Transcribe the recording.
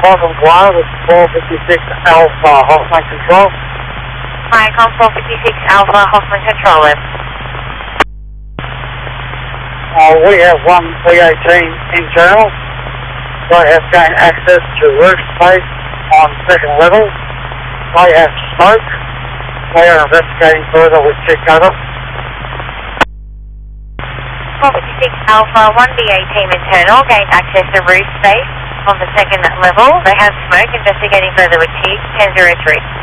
Hoffman Choir with 456 Alpha Hoffman Control. Viacom 456 Alpha Hoffman Control. We have one P18 internal. They have gained access to roof space on second level. They have smoke. They are investigating further with check cover. 456 Alpha, 1BA team internal, gained access to roof space on the second level. They have smoke, investigating further with T, 1003.